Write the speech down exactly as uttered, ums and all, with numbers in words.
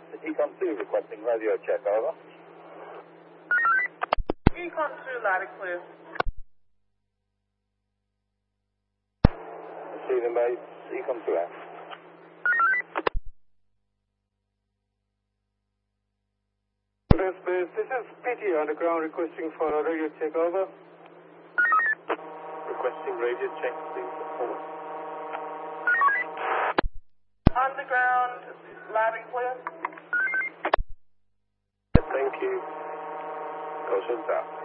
Econ two requesting radio check, over. Econ two, loud and clear. Receiving base, Econ two out. Base, base, this is P T on the ground requesting for a radio check, over. Requesting radio check, please. Over. Underground, loud and clear. Thank you. Ocean out.